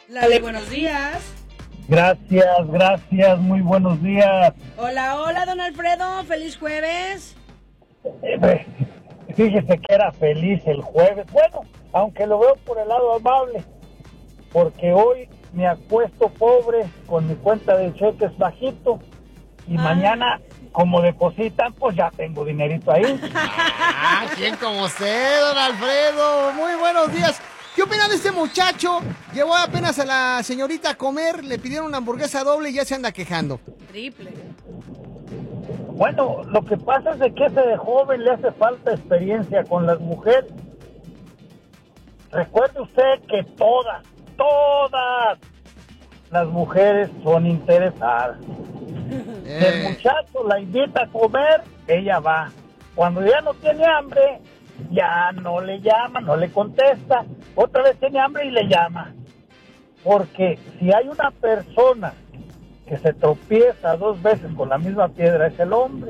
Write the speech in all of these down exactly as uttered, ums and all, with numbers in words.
Lale, buenos días. Gracias, gracias, muy buenos días. Hola, hola, don Alfredo, feliz jueves. Eh, fíjese que era feliz el jueves, bueno, aunque lo veo por el lado amable, porque hoy me acuesto pobre con mi cuenta de cheques bajito y ah. mañana, como depositan, pues ya tengo dinerito ahí. Ah, ¿quién como usted, don Alfredo? Muy buenos días. ¿Qué opina de este muchacho? Llevó apenas a la señorita a comer, le pidieron una hamburguesa doble y ya se anda quejando. Triple. Bueno, lo que pasa es de que ese de joven le hace falta experiencia con las mujeres. Recuerde usted que todas, todas las mujeres son interesadas. Eh. Si el muchacho la invita a comer, ella va. Cuando ya no tiene hambre, ya no le llama, no le contesta, otra vez tiene hambre y le llama. Porque si hay una persona que se tropieza dos veces con la misma piedra, es el hombre.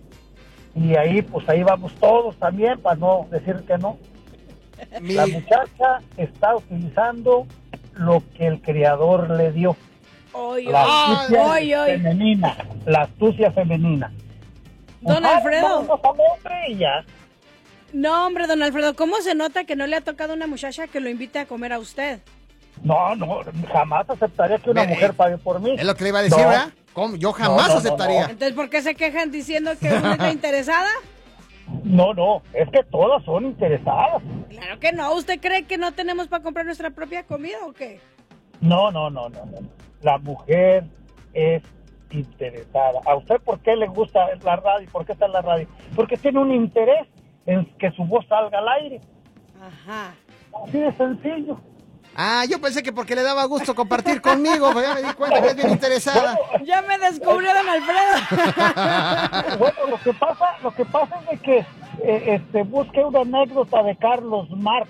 Y ahí, pues ahí vamos todos también, para no decir que no. Mi... La muchacha está utilizando lo que el Creador le dio. Oy, la astucia oy, oy. femenina, la astucia femenina. Don Pues, Alfredo. Vamos al hombre y ya. No, hombre, don Alfredo, ¿cómo se nota que no le ha tocado una muchacha que lo invite a comer a usted? No, no, jamás aceptaría que una Mire, mujer pague por mí. Es lo que le iba a decir, no. ¿verdad? ¿Cómo? Yo jamás no, no, aceptaría. no, no. Entonces, ¿por qué se quejan diciendo que uno está interesada? No, no, es que todas son interesadas. Claro que no. ¿Usted cree que no tenemos para comprar nuestra propia comida o qué? No, no, no, no, no. La mujer es interesada. ¿A usted por qué le gusta la radio? ¿Por qué está en la radio? Porque tiene un interés en que su voz salga al aire. Ajá. Así de sencillo. Ah, yo pensé que porque le daba gusto compartir conmigo, pero ya me di cuenta que es bien interesada. Bueno, ya me descubrió don Alfredo. Bueno, lo que pasa, lo que pasa es de que eh, este, busque una anécdota de Carlos Marx.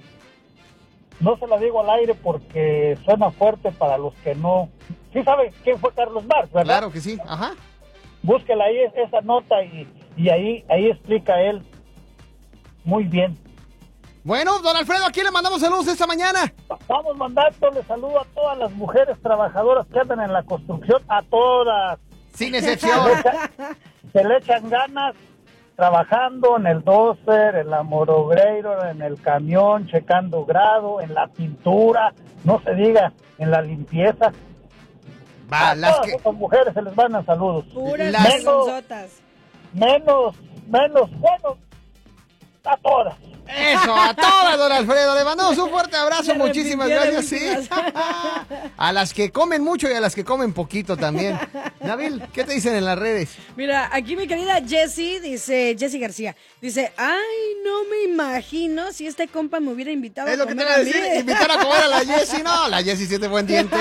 No se la digo al aire porque suena fuerte para los que no... ¿Sí saben quién fue Carlos Marx, verdad? Claro que sí, ajá. Búsquela ahí esa nota y, y ahí, ahí explica él muy bien. Bueno, don Alfredo, ¿a quién le mandamos saludos esta mañana? Vamos mandándole saludo a todas las mujeres trabajadoras que andan en la construcción, a todas. Sin excepción. Se le, echa, se le echan ganas trabajando en el dozer, en la morogreiro, en el camión, checando grado, en la pintura, no se diga, en la limpieza. Va, a las todas que... esas mujeres se les mandan saludos. Puras Las- menos, menos, menos, bueno, a todas. Eso, a todas, don Alfredo. Le mandamos un fuerte abrazo, Se muchísimas arrepintieron, gracias. Sí. A las que comen mucho y a las que comen poquito también. Nabil, ¿qué te dicen en las redes? Mira, aquí mi querida Jessie, dice, Jessie García, dice, ay, no me imagino si este compa me hubiera invitado Es a lo que te comer iba a a mí. decir, invitar a comer a la Jessie. No, la Jessie tiene buen diente.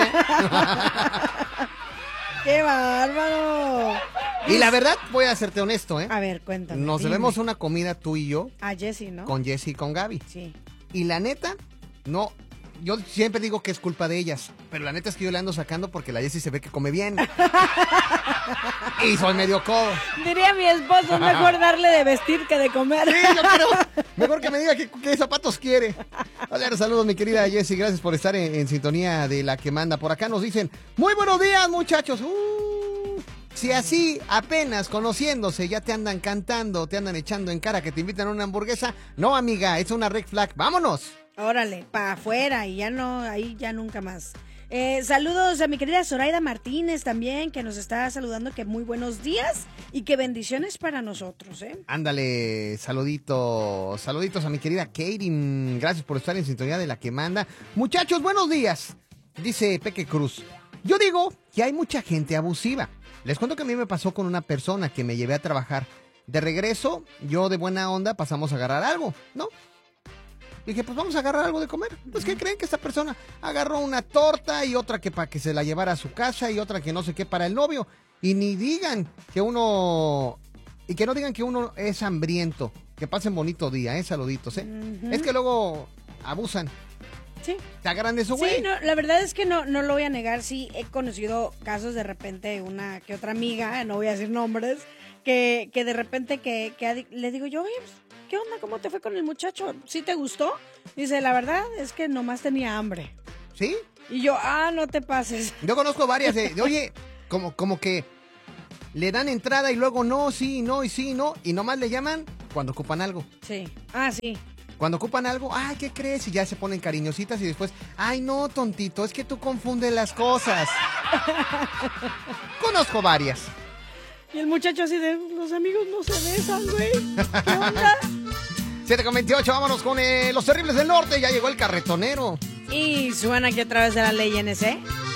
¡Qué bárbaro! Y la verdad, voy a serte honesto, ¿eh? A ver, cuéntame. Nos dime. debemos una comida tú y yo. A Jessie, ¿no? Con Jessie y con Gaby. Sí. Y la neta, no, yo siempre digo que es culpa de ellas, pero la neta es que yo le ando sacando porque la Jessie se ve que come bien. Y soy medio codo. Diría mi esposo, es mejor darle de vestir que de comer. Sí, yo creo. Mejor que me diga qué, qué zapatos quiere. Hola, saludos mi querida Jessie, gracias por estar en, en sintonía de La que Manda. Por acá nos dicen, muy buenos días muchachos. Uh, si así apenas conociéndose ya te andan cantando, te andan echando en cara que te invitan a una hamburguesa, no amiga, es una red flag, vámonos. Órale, para afuera y ya no, ahí ya nunca más. Eh, saludos a mi querida Zoraida Martínez también, que nos está saludando, que muy buenos días y que bendiciones para nosotros, ¿eh? Ándale, saluditos, saluditos a mi querida Katie, gracias por estar en sintonía de La que Manda. Muchachos, buenos días, dice Peque Cruz. Yo digo que hay mucha gente abusiva. Les cuento que a mí me pasó con una persona que me llevé a trabajar. De regreso, yo de buena onda pasamos a agarrar algo, ¿no? Dije, pues vamos a agarrar algo de comer. Pues, ¿qué creen? Que esta persona agarró una torta y otra que para que se la llevara a su casa y otra que no sé qué para el novio. Y ni digan que uno... Y que no digan que uno es hambriento. Que pasen bonito día, ¿eh? Saluditos, ¿eh? Uh-huh. Es que luego abusan. Sí. ¿Te agarran de eso, güey? Sí, no, la verdad es que no, no lo voy a negar. Sí, he conocido casos de repente, una que otra amiga, no voy a decir nombres, que, que de repente que, que le digo yo, oye, ¿qué onda? ¿Cómo te fue con el muchacho? ¿Sí te gustó? Dice, la verdad es que nomás tenía hambre. ¿Sí? Y yo, ah, no te pases. Yo conozco varias de, de, oye, como, como que le dan entrada y luego no, sí, no, y sí, no, y nomás le llaman cuando ocupan algo. Sí. Ah, sí. Cuando ocupan algo, ay, ¿qué crees? Y ya se ponen cariñositas y después, ay, no, tontito, es que tú confundes las cosas. Conozco varias. Y el muchacho así de, los amigos no se besan, güey. ¿Qué onda? siete con veintiocho, vámonos con eh, los terribles del norte. Ya llegó el carretonero. Y suena aquí a través de la ley N C.